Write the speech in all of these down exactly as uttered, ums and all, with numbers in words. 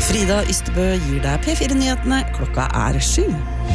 Frida Ystebø gir deg P fire-nyhetene. Klokka er sju.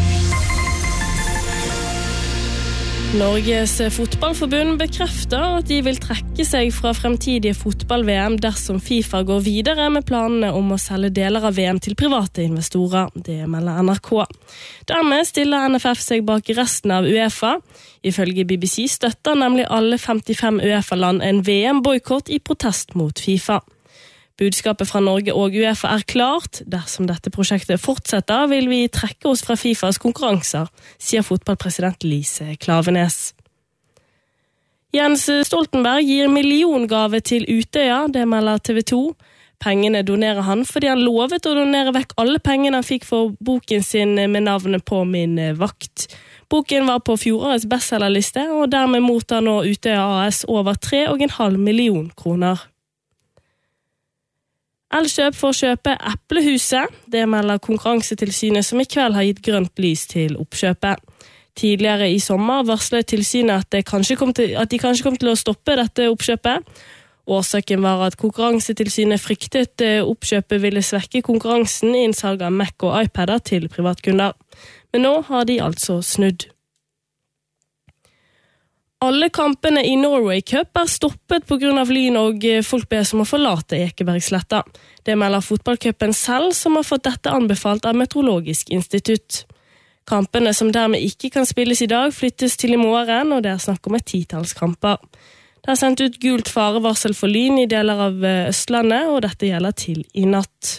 Norges fotballforbund bekrefter at de vil trekke seg fra fremtidige fotball-V M dersom FIFA går videre med planene om å selge deler av V M til private investorer. Det melder N R K. Dermed stiller N F F seg bak resten av UEFA. Ifølge B B C støtter nemlig alle femtifem UEFA-land en V M-boykott i protest mot FIFA. Budskapet fra Norge og UEFA er klart. Dersom dette prosjektet fortsetter, vil vi trekke oss fra FIFAs konkurranser, sier fotballpresident Lise Klavenes. Jens Stoltenberg gir milliongave til Utøya, det melder T V to. Pengene donerer han fordi han lovet å donere vekk alle pengene han fikk for boken sin med navnet På min vakt. Boken var på fjorårets bestselgerliste, og dermed mottar nå Utøya A S over tre og en halv million kroner. Elkjøp får kjøpe Eplehuset. Det melder Konkurransetilsynet som i kveld har gitt grønt lys til oppkjøpet. Tidligere i sommer varslet tilsynet at, det kanskje kom til, at de kanskje kom til å stoppe dette oppkjøpet. Årsaken var at Konkurransetilsynet fryktet oppkjøpet ville svekke konkurransen i innsalg av Mac og iPader til privatkunder. Men nå har de altså snudd. Alle kampene i Norway Cup er stoppet på grunn av lyn og folk ber som å forlate Ekebergsletta. Det melder fotballcupen selv, som har fått dette anbefalt av Meteorologisk institutt. Kampene som dermed ikke kan spilles i dag flyttes til i morgen, og det er snakk om et titalls kamper. Det er sendt ut gult farevarsel for lyn i deler av Østlandet, og dette gjelder til i natt.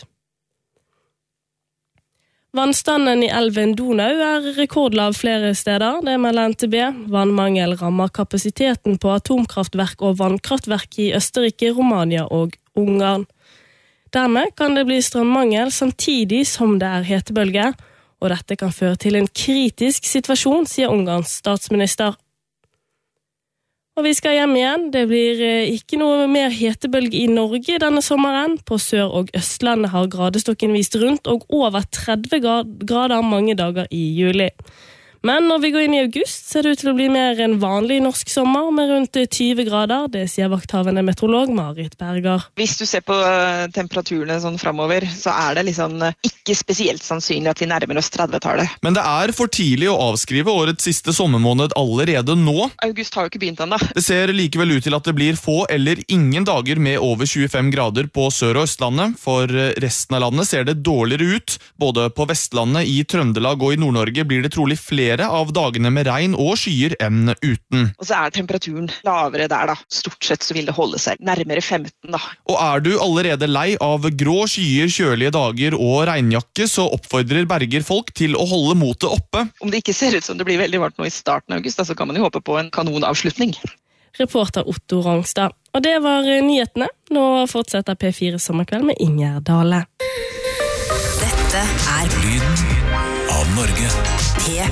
Vannstanden i elven Donau er rekordlav flere steder, det melder N T B. Vannmangel rammer kapasiteten på atomkraftverk og vannkraftverk i Østerrike, Romania og Ungarn. Dermed kan det bli strømmangel samtidig som det er hetebølge, og dette kan føre til en kritisk situasjon, sier Ungarns statsminister. Og vi skal hjem igjen. Det blir ikke noe mer hetebølge i Norge denne sommeren. På Sør- og Østlandet har gradestokken vist rundt og over tretti grader mange dager i juli. Men når vi går inn i august, ser det ut til å bli mer enn vanlig norsk sommer med rundt tyve grader. Det sier vakthavende meteorolog Marit Berger. Hvis du ser på temperaturene sånn fremover, så er det liksom ikke spesielt sannsynlig at vi nærmer oss tretti-tallet. Men det er for tidlig å avskrive årets siste sommermåned allerede nå. August har jo ikke begynt ennå. Det ser likevel ut til at det blir få eller ingen dager med over tjuefem grader på Sør- og Østlandet. For resten av landet ser det dårligere ut. Både på Vestlandet, i Trøndelag og i Nord-Norge blir det trolig flere av dagene med regn og skyer enn uten. Og så er temperaturen lavere der da. Stort sett så vil det holde seg nærmere femten da. Og er du allerede lei av grå skyer, kjølige dager og regnjakke, så oppfordrer Berger folk til å holde motet oppe. Om det ikke ser ut som det blir veldig varmt nå i starten av august, da, så kan man jo håpe på en kanonavslutning. Reporter Otto Rangstad. Og det var nyhetene. Nå fortsetter P fire Sommerkveld med Inger Dale. Dette er Lyden av Norge. P